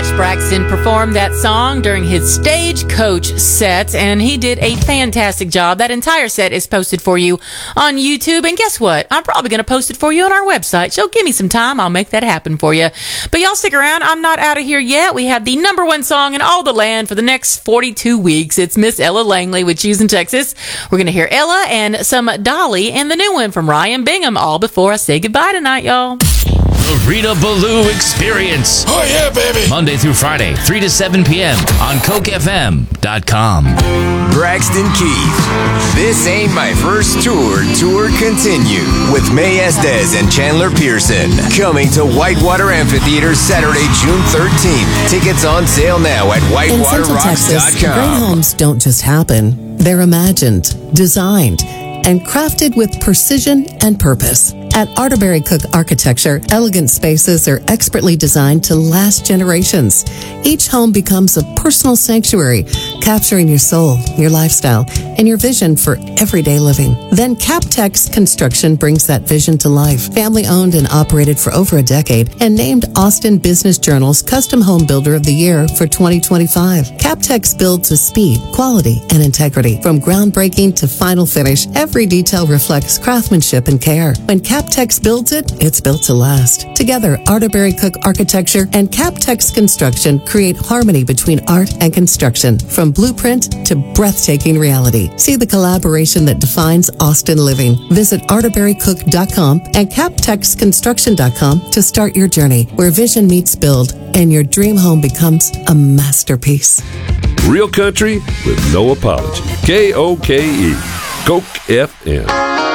watched Braxton perform that song during his Stagecoach set, and he did a fantastic job. That entire set is posted for you on YouTube, and guess what? I'm probably going to post it for you on our website, so give me some time. I'll make that happen for you. But y'all stick around. I'm not out of here yet. We have the number one song in all the land for the next 42 weeks. It's Miss Ella Langley with Choosing Texas. We're going to hear Ella and some Dolly and the new one from Ryan Bingham all before I say goodbye tonight, y'all. The Rita Ballou Experience. Oh, yeah, baby. Monday through Friday, 3 to 7 p.m. on CokeFM.com. Braxton Keith. This Ain't My First Tour continue with May Estes and Chandler Pearson. Coming to Whitewater Amphitheater Saturday, June 13th. Tickets on sale now at In Central Texas, great homes don't just happen. They're imagined, designed, and crafted with precision and purpose. At Arterbury Cook Architecture, elegant spaces are expertly designed to last generations. Each home becomes a personal sanctuary, capturing your soul, your lifestyle, and your vision for everyday living. Then Captex Construction brings that vision to life. Family owned and operated for over a decade and named Austin Business Journal's Custom Home Builder of the Year for 2025. Captex builds with speed, quality, and integrity. From groundbreaking to final finish, every detail reflects craftsmanship and care. When Captex builds it, it's built to last. Together, Arterbury Cook Architecture and Captex Construction create harmony between art and construction, from blueprint to breathtaking reality. See the collaboration that defines Austin living. Visit arterburycook.com and captexconstruction.com to start your journey, where vision meets build and your dream home becomes a masterpiece. Real country with no apology. KOKE. Coke FM.